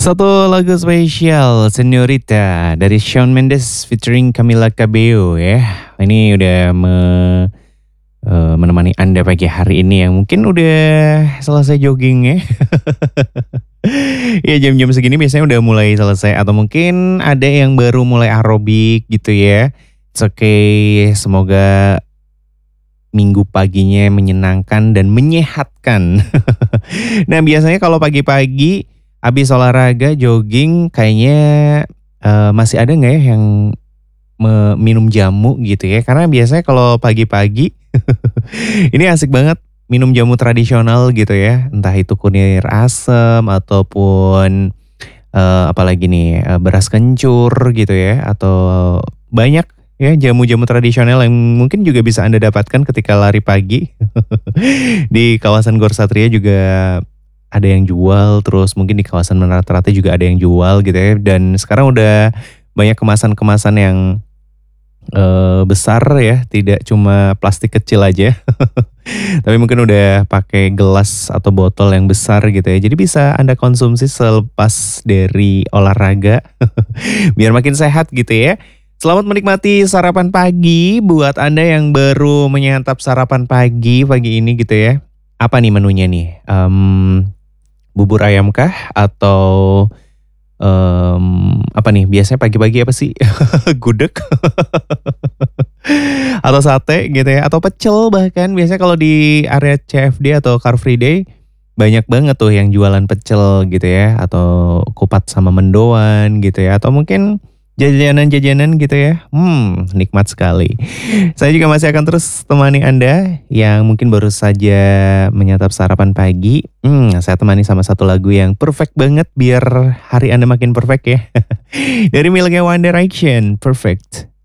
Satu lagu spesial Senorita dari Shawn Mendes featuring Camila Cabello ya. Ini udah menemani Anda pagi hari ini yang mungkin udah selesai jogging ya. Ya jam-jam segini biasanya udah mulai selesai atau mungkin ada yang baru mulai aerobik gitu ya. It's okay, semoga minggu paginya menyenangkan dan menyehatkan. Nah biasanya kalau pagi-pagi habis olahraga jogging kayaknya masih ada nggak ya yang minum jamu gitu ya? Karena biasanya kalau pagi-pagi ini asik banget minum jamu tradisional gitu ya. Entah itu kunir asem ataupun apalagi nih beras kencur gitu ya. Atau banyak ya jamu-jamu tradisional yang mungkin juga bisa Anda dapatkan ketika lari pagi. Di kawasan Gor Satria juga ada yang jual, terus mungkin di kawasan Menara Ternate juga ada yang jual gitu ya. Dan sekarang udah banyak kemasan-kemasan yang besar ya, tidak cuma plastik kecil aja. Tapi mungkin udah pakai gelas atau botol yang besar gitu ya. Jadi bisa Anda konsumsi selepas dari olahraga. Biar makin sehat gitu ya. Selamat menikmati sarapan pagi buat Anda yang baru menyantap sarapan pagi ini gitu ya. Apa nih menunya nih? Bubur ayam kah? Atau apa nih? Biasanya pagi-pagi apa sih? Gudeg? Atau sate gitu ya? Atau pecel bahkan. Biasanya kalau di area CFD atau Car Free Day banyak banget tuh yang jualan pecel gitu ya. Atau kupat sama mendoan gitu ya. Atau mungkin jajanan-jajanan gitu ya. Nikmat sekali. Saya juga masih akan terus temani Anda yang mungkin baru saja menyantap sarapan pagi. Saya temani sama satu lagu yang perfect banget biar hari Anda makin perfect ya. Dari miliknya One Direction, Perfect.